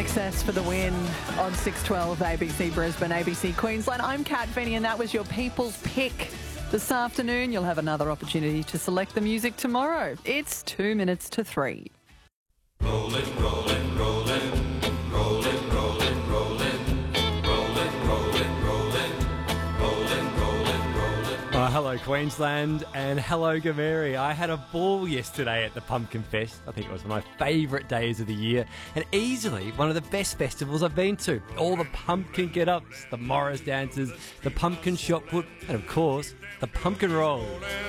INXS for the win on 612 ABC Brisbane, ABC Queensland. I'm Kat Finney and that was your People's Pick. This afternoon, you'll have another opportunity to select the music tomorrow. It's 2 minutes to 3. Rollin', rollin', rollin', rollin', rollin', rollin', rollin', rollin', rollin', rollin', rollin', rollin'. Hello Queensland and hello Gameri. I had a ball yesterday at the Pumpkin Fest. I think it was one of my favourite days of the year and easily one of the best festivals I've been to. All the pumpkin get-ups, the Morris dances, the pumpkin shot put and of course the pumpkin roll.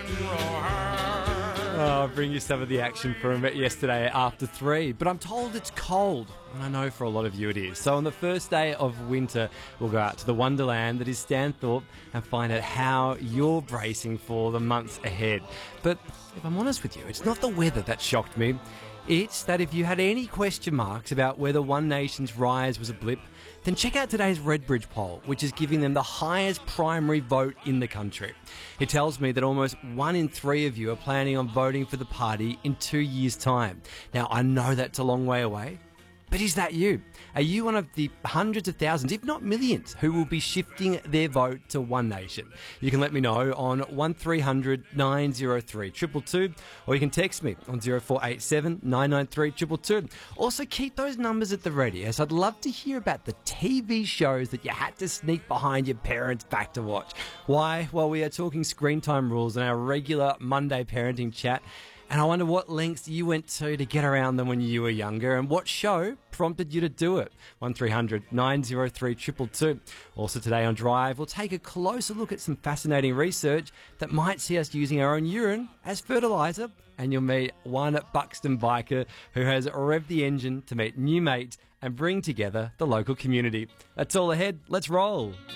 I'll bring you some of the action from it yesterday after 3. But I'm told it's cold, and I know for a lot of you it is. So on the first day of winter, we'll go out to the wonderland that is Stanthorpe and find out how you're bracing for the months ahead. But if I'm honest with you, it's not the weather that shocked me. It's that if you had any question marks about whether One Nation's rise was a blip, then check out today's Redbridge poll, which is giving them the highest primary vote in the country. It tells me that almost 1 in 3 of you are planning on voting for the party in 2 years' time. Now, I know that's a long way away, but is that you? Are you one of the hundreds of thousands, if not millions, who will be shifting their vote to One Nation? You can let me know on 1300 903 222, or you can text me on 0487 993 222. Also, keep those numbers at the ready, as I'd love to hear about the TV shows that you had to sneak behind your parents' back to watch. Why? Well, we are talking screen time rules in our regular Monday parenting chat. And I wonder what lengths you went to get around them when you were younger and what show prompted you to do it. 1300 903 222. Also today on Drive, we'll take a closer look at some fascinating research that might see us using our own urine as fertiliser. And you'll meet one Buxton biker who has revved the engine to meet new mates and bring together the local community. That's all ahead. Let's roll.